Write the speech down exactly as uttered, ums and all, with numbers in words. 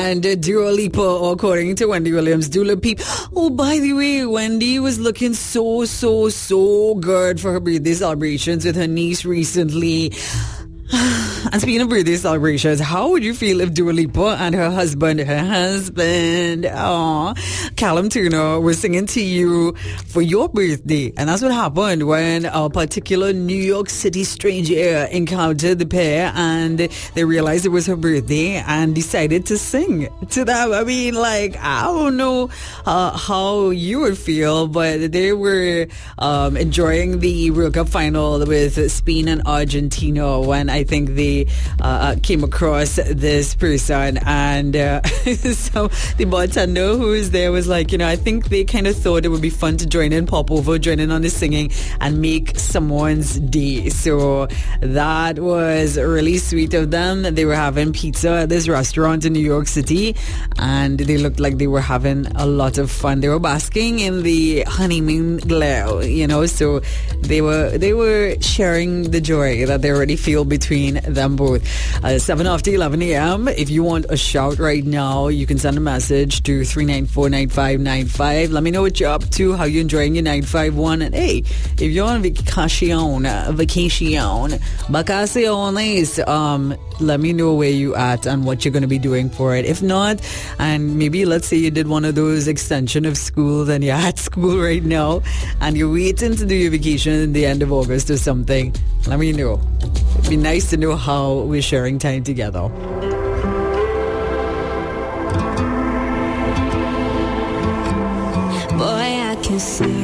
and Dua Lipa, according to Wendy Williams, Dua Lipa. Oh, by the way, Wendy was looking so, so, so good for her birthday celebrations with her niece recently. And speaking of birthday celebrations, how would you feel if Dua Lipa and her husband, her husband, aw, Callum Turner, were singing to you for your birthday? And that's what happened when a particular New York City stranger encountered the pair and they realized it was her birthday and decided to sing to them. I mean, like, I don't know uh, how you would feel, but they were um, enjoying the World Cup final with Spain and Argentina when I think they uh, came across this person, and uh, so the bartender who was there was like, you know, I think they kind of thought it would be fun to join in, pop over, join in on the singing and make someone's day. So that was really sweet of them. They were having pizza at this restaurant in New York City and they looked like they were having a lot of fun. They were basking in the honeymoon glow, you know, so they were they were sharing the joy that they already feel between them both. Uh, seven after eleven a.m. If you want a shout right now, you can send a message to three nine four nine five nine five. Let me know what you're up to, how you're enjoying your nine five one. And hey, if you're on vacation, vacation, vacaciones, um, let me know where you at and what you're going to be doing for it. If not, and maybe let's say you did one of those extension of school, then you're at school right now and you're waiting to do your vacation in the end of August or something, let me know. It'd be nice to know how we're sharing time together. Boy, I can see